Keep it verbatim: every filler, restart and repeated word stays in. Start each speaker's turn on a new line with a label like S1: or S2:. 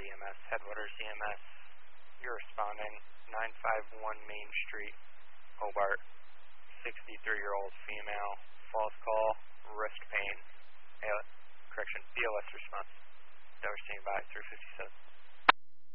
S1: E M S, Headwaters E M S. You're responding, nine five one Main Street, Hobart, sixty-three-year-old female, false call, wrist pain, A L, correction, B L S response. That we're seeing by three fifty-seven.